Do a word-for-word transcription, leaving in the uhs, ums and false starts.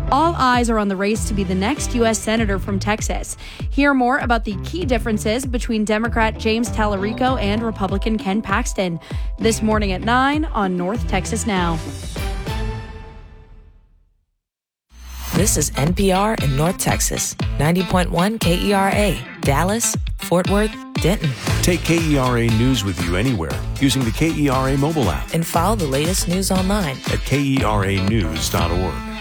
All eyes are on the race to be the next U S Senator from Texas. Hear more about the key differences between Democrat James Tallarico and Republican Ken Paxton this morning at nine on North Texas Now. This is N P R in North Texas, ninety point one K E R A, Dallas, Fort Worth, Denton. Take K E R A News with you anywhere using the K E R A mobile app. And follow the latest news online at K E R A news dot org.